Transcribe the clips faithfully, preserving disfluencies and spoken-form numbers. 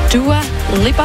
Dua Lipa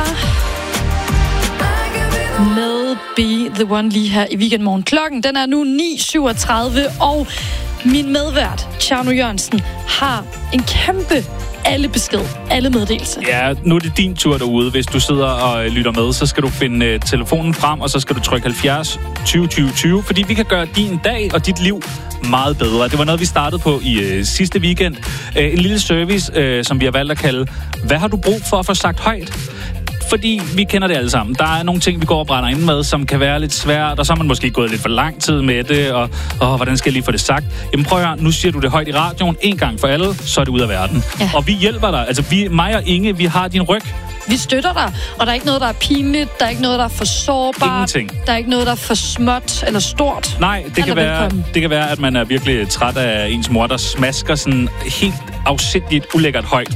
med Be The One lige her i Weekendmorgen. Klokken, den er nu ni syvogtredive, og min medvært, Tjerno Jørgensen, har en kæmpe alle besked, alle meddelelser. Ja, nu er det din tur derude. Hvis du sidder og lytter med, så skal du finde uh, telefonen frem, og så skal du trykke halvfjerds tyve tyve tyve, fordi vi kan gøre din dag og dit liv meget bedre. Det var noget, vi startede på i uh, sidste weekend. Uh, en lille service, uh, som vi har valgt at kalde, hvad har du brug for at få sagt højt? Fordi vi kender det alle sammen. Der er nogle ting, vi går og brænder ind med, som kan være lidt svært, og så har man måske gået lidt for lang tid med det, og åh, hvordan skal jeg lige få det sagt? Jamen prøv at høre, nu siger du det højt i radioen, en gang for alle, så er det ud af verden. Ja. Og vi hjælper dig. Altså vi, mig og Inge, vi har din ryg. Vi støtter dig, og der er ikke noget, der er pinligt, der er ikke noget, der er for sårbart, Ingenting. Der er ikke noget, der er for småt eller stort. Nej, det kan, være, det kan være, at man er virkelig træt af ens mor, der smasker sådan helt afsindigt ulækkert højt.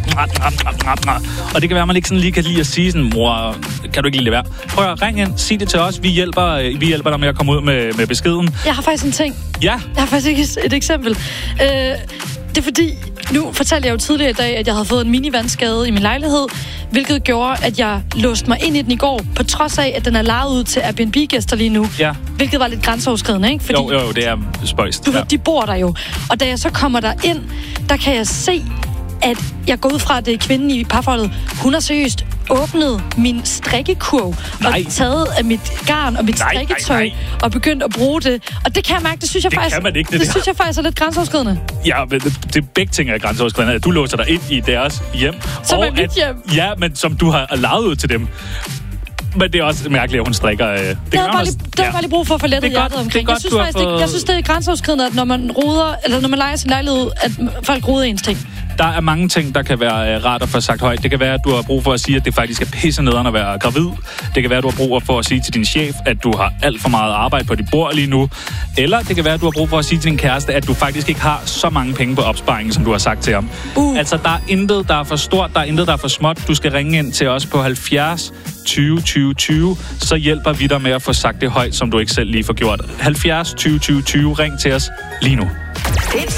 Og det kan være, at man ikke sådan lige kan lide at sige sådan, mor, kan du ikke lige lade være? Prøv at ringe ind, sig det til os, vi hjælper, vi hjælper dig med at komme ud med, med beskeden. Jeg har faktisk en ting. Ja. Jeg har faktisk et, et eksempel. Øh, det er fordi, nu fortalte jeg jo tidligere i dag, at jeg havde fået en mini-vandskade i min lejlighed, hvilket gjorde, at jeg låste mig ind i den i går, på trods af, at den er lejet ud til Airbnb-gæster lige nu. Ja. Hvilket var lidt grænseoverskridende, ikke? Fordi, jo, jo, det er spøjst. Du ved, ja. de bor der jo. Og da jeg så kommer der ind, der kan jeg se, at jeg går ud fra, at det er kvinden i parforholdet. Hun har seriøst åbnet min strikkekurv nej. og taget af mit garn og mit nej, strikketøj nej, nej. og begyndt at bruge det. Og det kan jeg mærke, det synes jeg det faktisk... Kan man ikke, det det der. synes jeg faktisk er lidt grænseoverskridende. Ja, men det, det begge ting er grænseoverskridende. At du låser dig ind i deres hjem. Som og er mit at, hjem. Ja, men som du har lavet ud til dem. Men det er også mærkeligt, at hun strikker... Øh, det det havde bare lige, det ja. bare lige brug for at få lettet hjertet omkring. Godt, jeg, synes faktisk, fået... det, jeg synes, det er grænseoverskridende, at når man roder, eller når man leger sin lejlighed ud, at folk roder ens ting. Der er mange ting, der kan være øh, rart at få sagt højt. Det kan være, at du har brug for at sige, at det faktisk er pisse nederen at være gravid. Det kan være, at du har brug for at sige til din chef, at du har alt for meget arbejde på dit bord lige nu. Eller det kan være, at du har brug for at sige til din kæreste, at du faktisk ikke har så mange penge på opsparingen, som du har sagt til ham. Uh. Altså, der er intet, der er for stort, der er intet, der er for småt. Du skal ringe ind til os på halvfjerds tyve tyve tyve, så hjælper vi dig med at få sagt det højt, som du ikke selv lige får gjort. halvfjerds tyve tyve tyve, ring til os lige nu. Hits